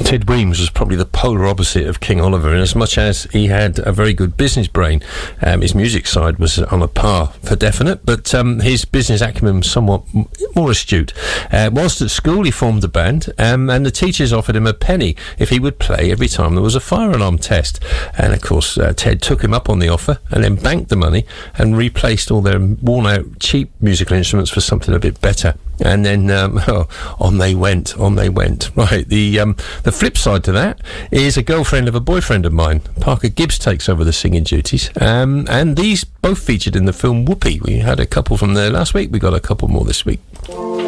Ted Weems was probably the polar opposite of King Oliver, in as much as he had a very good business brain. His music side was on a par for definite, but his business acumen was somewhat more astute. Whilst at school, he formed a band, and the teachers offered him a penny if he would play every time there was a fire alarm test. And of course, Ted took him up on the offer and then banked the money and replaced all their worn-out, cheap musical instruments for something a bit better. And then on they went. Right, the flip side to that is a girlfriend of a boyfriend of mine. Parker Gibbs takes over the singing duties, and these both featured in the film Whoopi. We had a couple from there last week. We got a couple more this week.